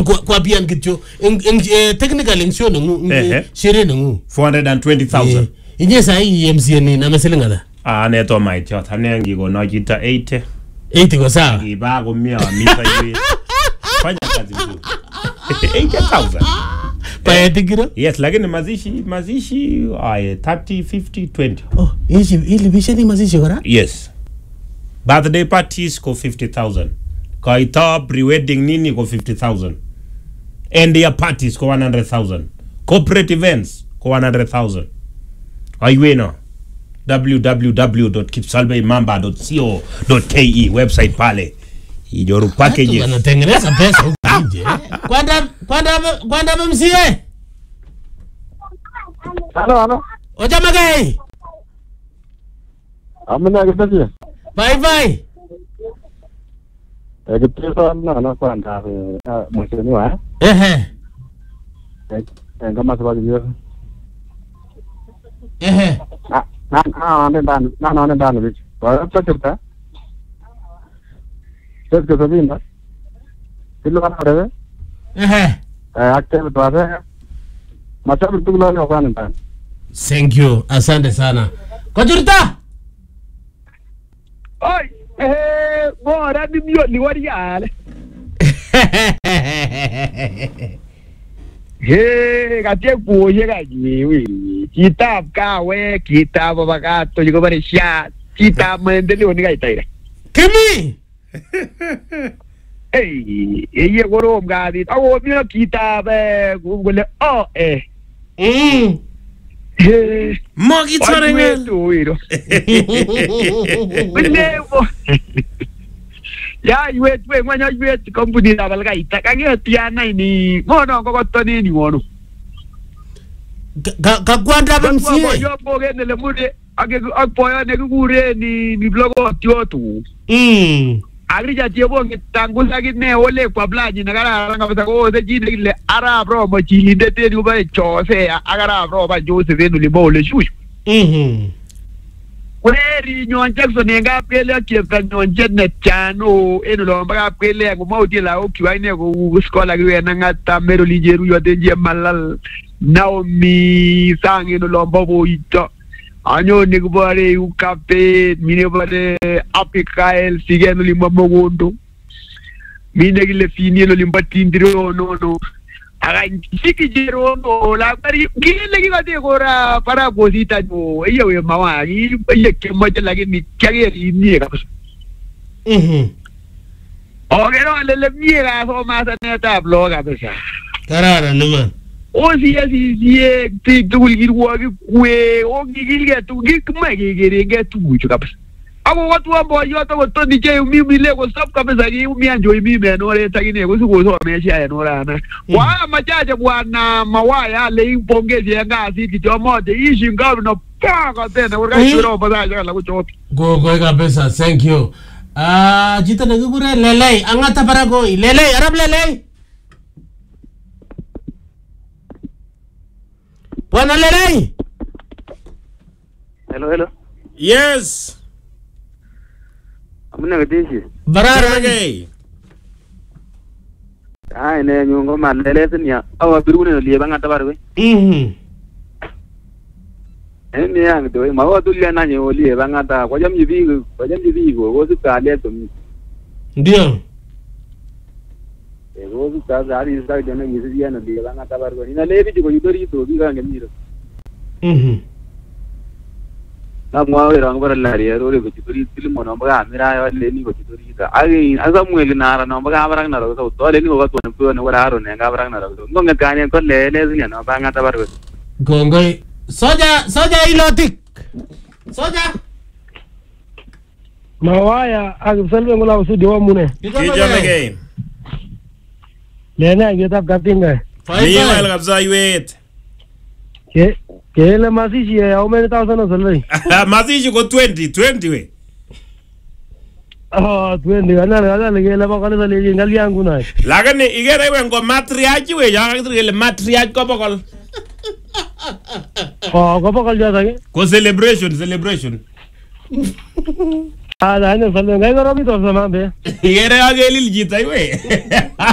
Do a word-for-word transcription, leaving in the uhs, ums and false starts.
kwa pian kityo technical eng show nengu shere nengu four hundred twenty thousand. Inye sai M C N na meseling ada. Ah neto mai chot ane ngiko kita eighty. eighty kwa sawa. Iba ko mia mita hivi. Fanya kazi nzuri. eighty thousand. Paeti kiro? Yes, lakini mazishi mazishi ay thirty fifty twenty. Oh, hizi ile bishani mazishi kora? Yes. Birthday parties ko fifty thousand. Kaita pre-wedding nini ko fifty thousand. End year parties ko one hundred thousand. Corporate events ko one hundred thousand. Aiwena w w w dot kipsalbeimamba dot co dot k e website pale. Ijoru packages. Wanatengeneza pesa huko nje. Kwanda kwanda kwanda M C A. Halo halo. Oja magai. Amna gitasi. Bye bye. Eh gitasa na na kwanda eh mwishoni wa. Ehe. Eh kama sababu hiyo. Ehe. Na na na ane dan na na ane dan bichi. Wala chakta. Sasa sabina. Kilo kana rewe. Ehe. Eh active tuaze. Machabu tukula ni kwa nani. Thank you. Asante sana. Kojurta. Oi, eh bora di mio ni wariale. He, katie kuoye kajiwi. Kitab kawe, kitab bagato yuko bare sha. Kitab maendeleo ni kaitaire. Kimi. Eh, eye gorom gadi. Awo mio kitab eh gule oh eh. Mm. He. Mogi torengel. Tuiro. Bilevo. Ya iwet we ngwanyo iwet company na balga itakange tiana ini ngono kokotoni ni wono Ka ka kwanda M C A. Yo boge ne le mude age apoya ne kugure ni ni blogo tiotu. Mm. Agrija tiebo ngitangula gine ole kwa blaji na gara ranga bata ko de jine le ara bro mo chilinde te ni ba chose agara bro ba jose venu libo le shushu. Mhm. Kweri nyon Jackson nga pele kieta nyon Janet chano eno lo mbaga pele ngo maudi la okiwa ine go skola gwe na ngata mero lijeru yo denje malal Naomi sang eno lo mbobo ito anyo ne gbare ukape mine bare apikael sigeno limbo mogondo mine gile fini lo limbatindiro no no aga siki jero no la bari gile giga de gora para gozita no iya we mawa yi ye kemoje la ni kage ni ka Mhm. o gero le le miera so ma sa neta bloga besa Karara numa. o si si si ti dul girwa kwe o gigilge tu gikma gigere tu chuka besa ako watu ambao yote wote ni je mimi leo stop kabisa hii mimi anjoi mimi enore tagine ko suko so mesha enora na wa machaje bwana mawaya le impongezi yangazi kichomote ishi ngapi na paka tena urashiro badaja la kuchoti Go go kabisa. Thank you. Ah, jita nagugure lelei angata para go lelei arab lelei. Bwana lelei. Hello hello. Yes. Amna gitasi. Barara Gay. Ai ne nyongo malele ya awa birune liye banga tabarwe. Mhm. Eni yang do ma wa dulia na nyo liye banga ta kwa jam yibi kwa jam yibi go go su ka le to. Ndio. E go su ka za ri sa de na yisi ya na liye banga tabarwe. Ina le bi go yudori to bi ga ngemiro. Mhm. Na mwa we rang bara la ri ro le go yudori tilmo no ba amira ya le ni go yudori ta. Ai asamuel na ra no ba barang na ro to to le ni go to ne pu ne wara ro ne ga barang na ro. Ngonga ka ne ko le le znya no banga tabarwe. Gongoi. Soja, soja ilotik. Soja. Mawaya akisalwe ngola usudi wa mune. Kijana gay. Lena ngeta katinga. Niyo el kabza iwet. Ke kele masishi ya umene thousand zalai. Mazishi ko twenty twenty we. Ah, twende ana ana ngela bakana le ngali yangu na. Lakini igere we ngo matriarch we ya ngile matriarch ko bokol. Oh, ko bakal jata ke? Ko celebration celebration. Ah, ana salwe ngai ro mi to sama be. Igere agelil jita we.